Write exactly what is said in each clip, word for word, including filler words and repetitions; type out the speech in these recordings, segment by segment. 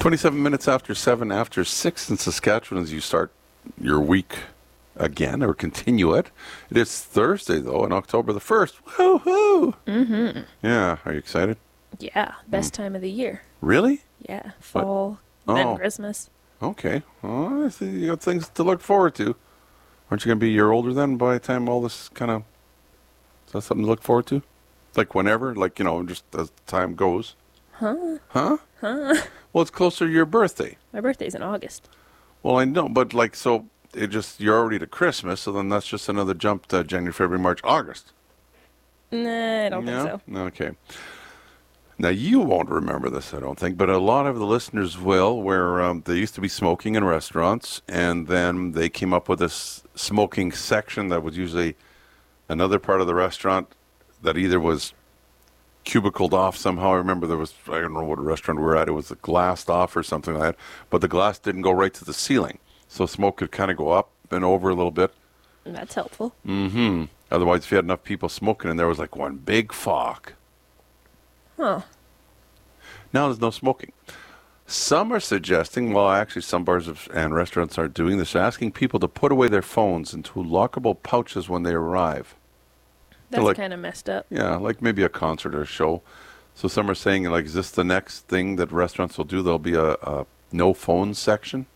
twenty-seven minutes after seven, after six in Saskatchewan as you start your week again or continue it. It is Thursday, though, on October the first. Woo-hoo! Mm-hmm. Yeah. Are you excited? Yeah. Best mm. time of the year. Really? Yeah. Fall, what? then oh. Christmas. Okay. Well, I see you got things to look forward to. Aren't you going to be a year older then by the time all this kind of... Is that something to look forward to? Like whenever? Like, you know, just as time goes? Huh? Huh? Huh? Well, it's closer to your birthday. My birthday's in August. Well, I know, but like, so it just, you're already to Christmas, so then that's just another jump to January, February, March, August. Nah, I don't yeah? think so. Okay. Now, you won't remember this, I don't think, but a lot of the listeners will, where um, there used to be smoking in restaurants, and then they came up with this smoking section that was usually another part of the restaurant that either was cubicled off somehow. I remember there was, I don't know what restaurant we were at, it was glassed off or something like that, but the glass didn't go right to the ceiling, so smoke could kind of go up and over a little bit. That's helpful. Mm-hmm. Otherwise, if you had enough people smoking in there, was like one big fog. Huh. Now there's no smoking. Some are suggesting, well, actually some bars and restaurants are doing this, asking people to put away their phones into lockable pouches when they arrive. That's like, kind of messed up. Yeah, like maybe a concert or a show. So some are saying, like, is this the next thing that restaurants will do? There'll be a, a no phone section?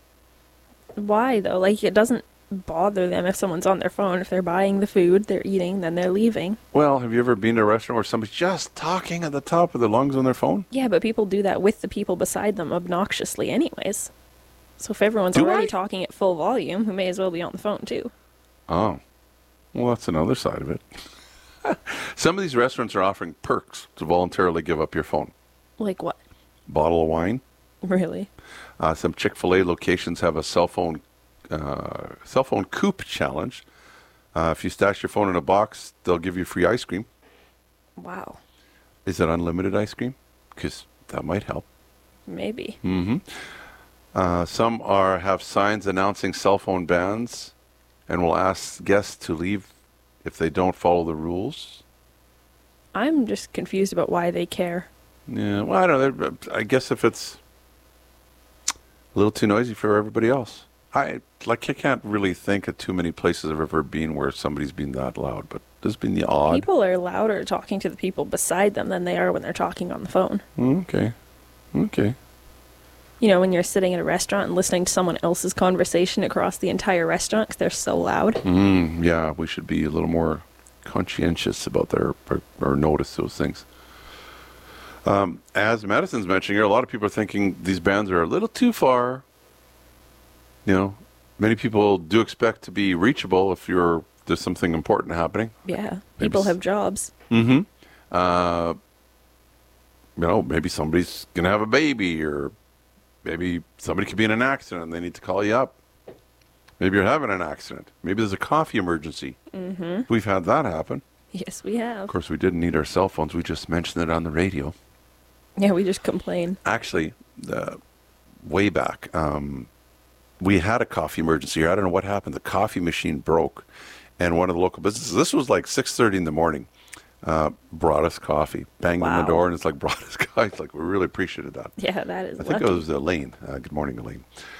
Why, though? Like, it doesn't bother them if someone's on their phone. If they're buying the food, they're eating, then they're leaving. Well, have you ever been to a restaurant where somebody's just talking at the top of their lungs on their phone? Yeah, but people do that with the people beside them obnoxiously anyways. So if everyone's do already I? talking at full volume, who may as well be on the phone too. Oh. Well, that's another side of it. Some of these restaurants are offering perks to voluntarily give up your phone. Like what? Bottle of wine. Really? Uh, some Chick-fil-A locations have a cell phone uh, cell phone coupe challenge. Uh, if you stash your phone in a box, they'll give you free ice cream. Wow. Is it unlimited ice cream? Because that might help. Maybe. Mm-hmm. Uh, some are have signs announcing cell phone bans and will ask guests to leave if they don't follow the rules. I'm just confused about why they care. Yeah, well, I don't know. I guess if it's a little too noisy for everybody else. I like I can't really think of too many places I've ever been where somebody's been that loud, but there's been the odd. People are louder talking to the people beside them than they are when they're talking on the phone. Okay. Okay. You know, when you're sitting at a restaurant and listening to someone else's conversation across the entire restaurant because they're so loud. Mm, yeah, we should be a little more conscientious about their, or, or notice those things. Um, as Madison's mentioning here, a lot of people are thinking these bans are a little too far. You know, many people do expect to be reachable if you're there's something important happening. Yeah, people have jobs. Mm-hmm. Uh, you know, maybe somebody's going to have a baby, or maybe somebody could be in an accident and they need to call you up. Maybe you're having an accident. Maybe there's a coffee emergency. Mm-hmm. We've had that happen. Yes, we have. Of course, we didn't need our cell phones. We just mentioned it on the radio. Yeah, we just complain. Actually, uh, way back, um, we had a coffee emergency here. I don't know what happened. The coffee machine broke, and one of the local businesses, this was like six thirty in the morning, uh, brought us coffee. Banged Wow. on the door, and it's like, brought us coffee. It's like, we really appreciated that. Yeah, that is I think lucky. it was Elaine. Uh, good morning, Elaine.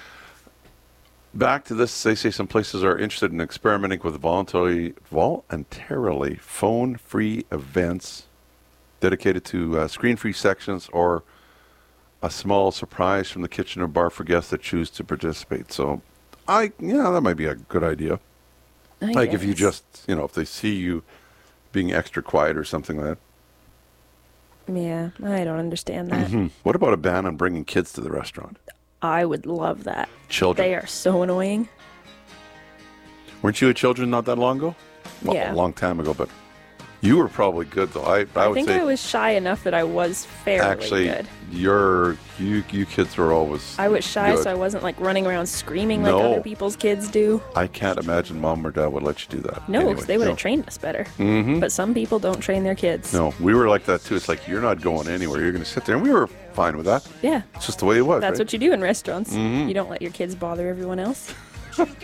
Back to this, they say some places are interested in experimenting with voluntary, voluntarily phone-free events dedicated to uh, screen-free sections or a small surprise from the kitchen or bar for guests that choose to participate. So, I yeah, that might be a good idea. I like if you guess. just, you know, if they see you being extra quiet or something like that. Yeah, I don't understand that. Mm-hmm. What about a ban on bringing kids to the restaurant? I would love that. Children. They are so annoying. Weren't you a children not that long ago? Well, Yeah. a long time ago, but you were probably good though. I, I, I would think say I was shy enough that I was fairly actually good. your you you kids were always I was shy, good. so I wasn't like running around screaming like No. other people's kids do. I can't imagine mom or dad would let you do that. No, anyway, because they would have no. trained us better. Mhm. But some people don't train their kids. No, we were like that too. It's like you're not going anywhere. You're going to sit there, and we were fine with that. Yeah, It's just the way it was. that's right? what you do in restaurants. Mhm. You don't let your kids bother everyone else.